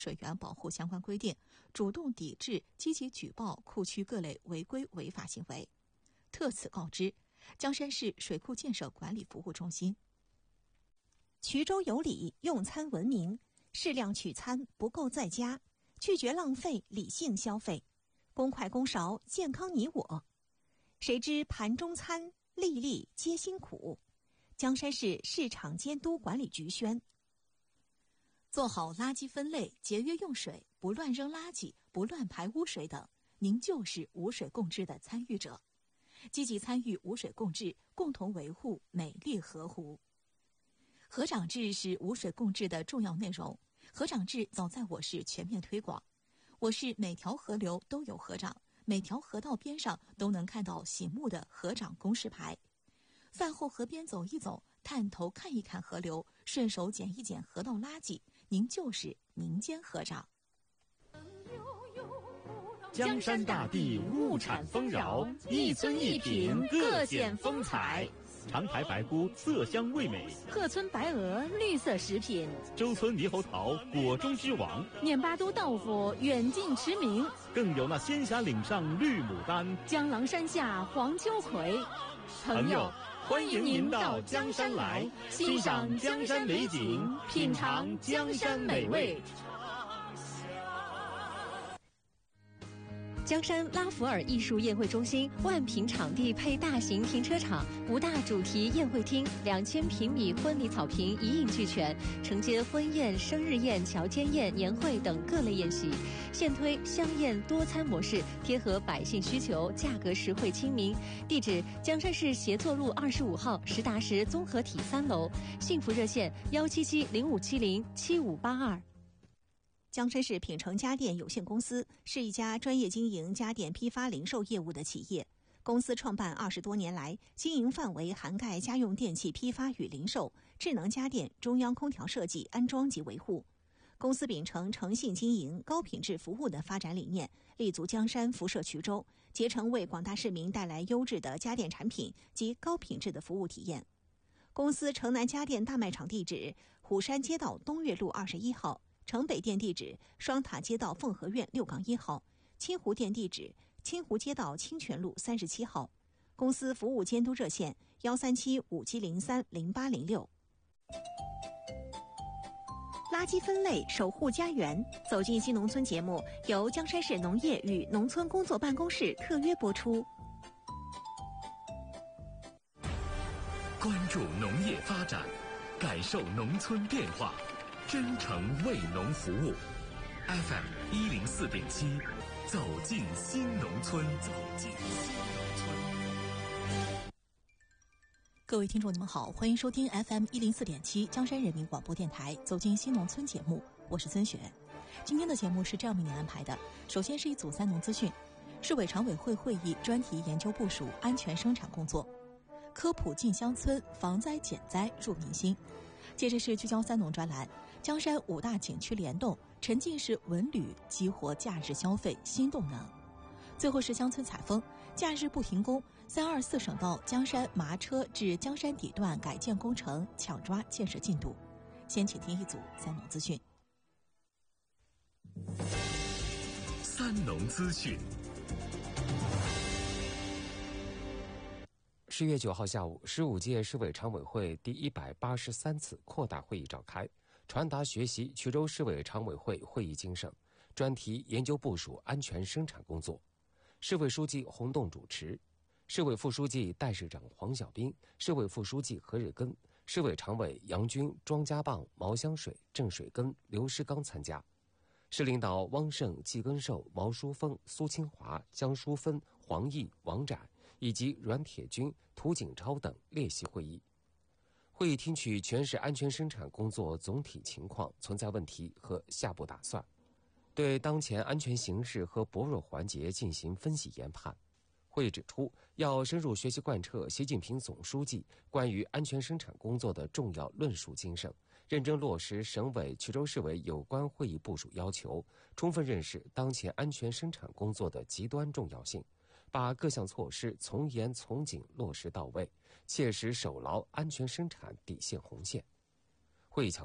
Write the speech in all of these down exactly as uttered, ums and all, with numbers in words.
水源保护相关规定，主动抵制、积极举报库区各类违规违法行为。特此告知江山市水库建设管理服务中心。 衢州有礼，用餐文明，适量取餐，不够在家，拒绝浪费，理性消费，公筷公勺，健康你我。谁知盘中餐，粒粒皆辛苦。江山市市场监督管理局宣。 做好垃圾分类，节约用水，不乱扔垃圾，不乱排污水等，您就是无水共治的参与者。积极参与无水共治，共同维护美丽河湖。河长制是无水共治的重要内容。河长制早在我市全面推广，我市每条河流都有河长，每条河道边上都能看到醒目的河长公示牌。饭后河边走一走，探头看一看河流，顺手捡一捡河道垃圾，您就是民间河长。 江山大地物产丰饶，一村一品各显风采。长台白菇色香味美， 鹤村白鹅绿色食品， 周村猕猴桃果中之王， 念巴都豆腐远近驰名， 更有那仙霞岭上绿牡丹， 江郎山下黄秋葵。 朋友，欢迎您到江山来，欣赏江山美景，品尝江山美味。 江山拉弗尔艺术宴会中心万平场地配大型停车场，五大主题宴会厅，两千平米婚礼草坪一应俱全，承接婚宴、生日宴、乔间宴、年会等各类宴席。现推香宴多餐模式，贴合百姓需求，价格实惠亲民。地址：江山市协作路二十五号实达实综合体三楼。幸福热线：幺七七零五七零七五八二。 江山市品城家电有限公司是一家专业经营家电批发零售业务的企业。公司创办二十多年来，经营范围涵盖家用电器批发与零售、智能家电、中央空调设计、安装及维护。公司秉承诚信经营、高品质服务的发展理念，立足江山，辐射衢州，竭诚为广大市民带来优质的家电产品及高品质的服务体验。公司城南家电大卖场地址：虎山街道东岳路二十一号。城北店地址：双塔街道凤和苑六杠一号，清湖店地址：清湖街道清泉路三十七号。公司服务监督热线：幺三七五七零三零八零六。垃圾分类，守护家园。走进新农村节目由江山市农业与农村工作办公室特约播出。 关注农业发展，感受农村变化。真诚为农服务 ，F M 一零四点七，走进新农村，走进新农村。 各位听众，你们好，欢迎收听 F M 一零四点七江山人民广播电台《走进新农村》节目，我是孙雪。今天的节目是这样为您安排的：首先是一组三农资讯，市委常委会会议专题研究部署安全生产工作，科普进乡村，防灾减灾入民心。接着是聚焦三农专栏，江山五大景区联动，沉浸式文旅激活假日消费新动能。最后是乡村采风，假日不停工，三二四省道江山麻车至江山底段改建工程抢抓建设进度。先请听一组三农资讯。 三农资讯。 十月九号下午，十五届市委常委会第一百八十三次扩大会议召开，传达学习衢州市委常委会会议精神，专题研究部署安全生产工作。市委书记洪栋主持，市委副书记、代市长黄小兵，市委副书记何日根，市委常委杨军、庄家棒、毛香水、郑水根、刘世刚参加。市领导汪胜、季根寿、毛淑峰、苏清华、江淑芬、黄毅、王展以及阮铁军、涂景超等列席会议。会议听取全市安全生产工作总体情况、存在问题和下步打算，对当前安全形势和薄弱环节进行分析研判。会议指出，要深入学习贯彻习近平总书记关于安全生产工作的重要论述精神，认真落实省委、衢州市委有关会议部署要求，充分认识当前安全生产工作的极端重要性，把各项措施从严从紧落实到位，切实守牢安全生产底线红线。会议强调，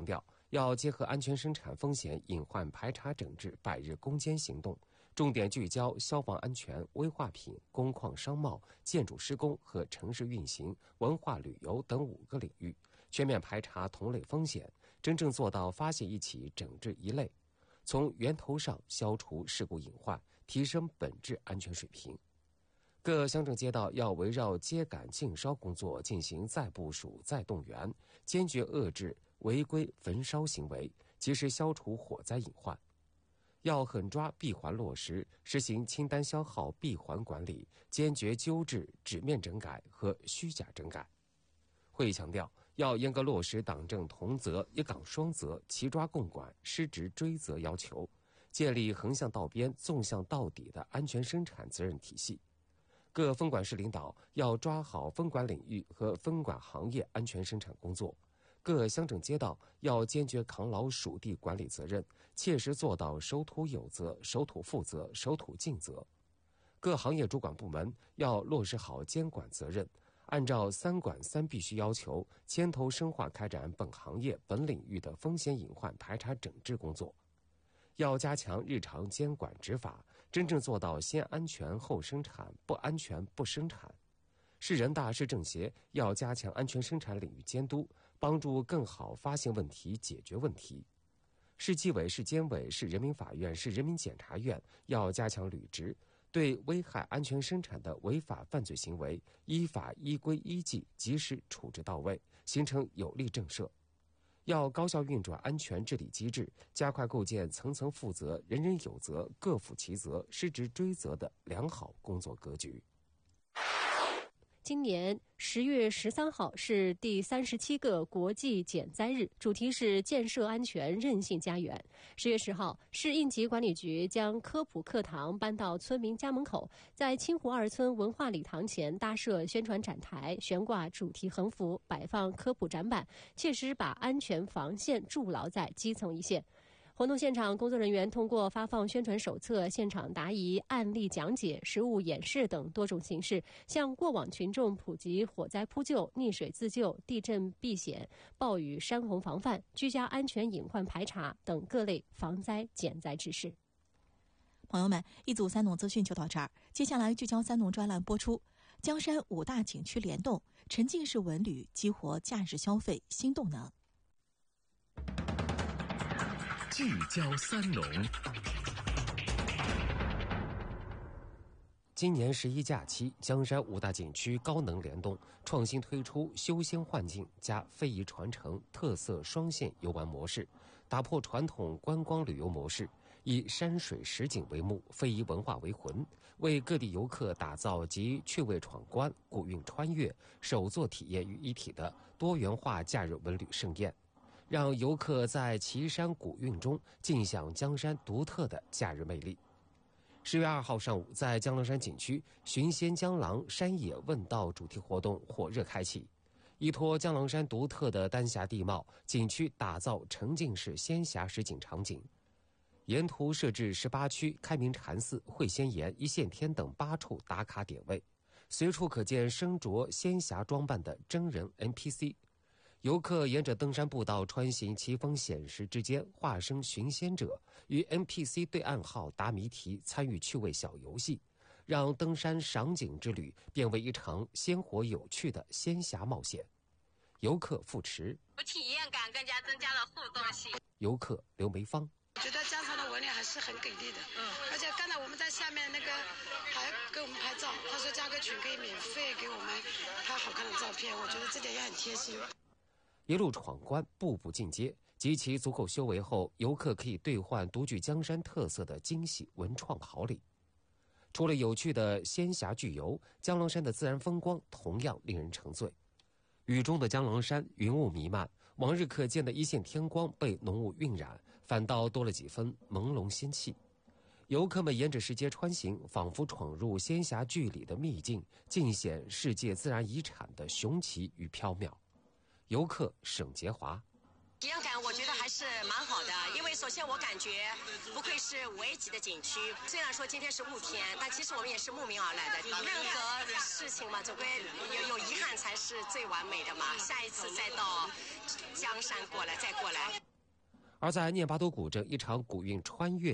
要结合安全生产风险隐患排查整治百日攻坚行动，重点聚焦消防安全、危化品、工矿商贸、建筑施工和城市运行、文化旅游等五个领域，全面排查同类风险，真正做到发现一起整治一类，从源头上消除事故隐患，提升本质安全水平。各乡镇街道要围绕秸秆禁烧工作进行再部署、再动员，坚决遏制违规焚烧行为，及时消除火灾隐患。要狠抓闭环落实，实行清单消耗闭环管理，坚决纠治纸面整改和虚假整改。会议强调，要严格落实党政同责、一岗双责、齐抓共管、失职追责要求，建立横向到边、纵向到底的安全生产责任体系。各分管市领导要抓好分管领域和分管行业安全生产工作，各乡镇街道要坚决扛牢属地管理责任，切实做到守土有责、守土负责、守土尽责。各行业主管部门要落实好监管责任，按照三管三必须要求，牵头深化开展本行业本领域的风险隐患排查整治工作。要加强日常监管执法，真正做到先安全后生产，不安全不生产。市人大、市政协要加强安全生产领域监督，帮助更好发现问题、解决问题。市纪委、市监委、市人民法院、市人民检察院要加强履职，对危害安全生产的违法犯罪行为，依法依规依纪及时处置到位，形成有力震慑。要高效运转安全治理机制，加快构建层层负责、人人有责、各负其责、失职追责的良好工作格局。 今年十月十三号是第三十七个国际减灾日，主题是建设安全韧性家园。十月十号，市应急管理局将科普课堂搬到村民家门口，在清湖二村文化礼堂前搭设宣传展台，悬挂主题横幅，摆放科普展板，切实把安全防线筑牢在基层一线。活动现场，工作人员通过发放宣传手册、现场答疑、案例讲解、实物演示等多种形式，向过往群众普及火灾扑救、溺水自救、地震避险、暴雨山洪防范、居家安全隐患排查等各类防灾减灾知识。 朋友们，一组三农资讯就到这儿，接下来聚焦三农专栏播出。江山五大景区联动，沉浸式文旅激活假日消费新动能。 聚焦三农。 今年十一假期，江山五大景区高能联动，创新推出修仙幻境加非遗传承特色双线游玩模式，打破传统观光旅游模式，以山水实景为目，非遗文化为魂，为各地游客打造集趣味闯关、古韵穿越、手作体验于一体的多元化假日文旅盛宴，让游客在奇山古韵中尽享江山独特的假日魅力。十月二号上午，在江郎山景区寻仙江郎山野问道主题活动火热开启，依托江郎山独特的丹霞地貌，景区打造沉浸式仙侠实景场景，沿途设置十八区开明禅寺、会仙岩、一线天等八处打卡点位，随处可见身着仙侠装扮的真人 N P C。游客沿着登山步道穿行奇峰险石之间，化身寻仙者，与 N P C 对暗号、答谜题，参与趣味小游戏，让登山赏景之旅变为一场鲜活有趣的仙侠冒险。游客付驰， 体验感更加增加了互动性。 游客刘梅芳， 我觉得江潮的文旅还是很给力的，嗯，而且刚才我们在下面那个还给我们拍照，他说加个群可以免费给我们拍好看的照片，我觉得这点也很贴心。 一路闯关，步步进阶，集齐足够修为后，游客可以兑换独具江山特色的惊喜文创好礼。除了有趣的仙侠巨游，江郎山的自然风光同样令人沉醉。雨中的江郎山云雾弥漫，往日可见的一线天光被浓雾晕染，反倒多了几分朦胧仙气。游客们沿着石阶穿行，仿佛闯入仙侠剧里的秘境，尽显世界自然遗产的雄奇与缥缈。游客沈杰华， 体验感我觉得还是蛮好的，因为首先我感觉不愧是五 A 级的景区，虽然说今天是雾天，但其实我们也是慕名而来的。任何事情嘛，总归有有遗憾才是最完美的嘛。下一次再到江山过来，再过来。 而在聂巴都古镇，一场古韵穿越